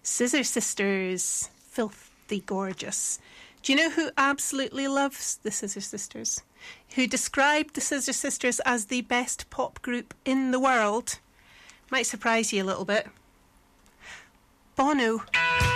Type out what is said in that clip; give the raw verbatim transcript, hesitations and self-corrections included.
Scissor Sisters, filthy gorgeous. Do you know who absolutely loves the Scissor Sisters? Who described the Scissor Sisters as the best pop group in the world? Might surprise you a little bit. Bono.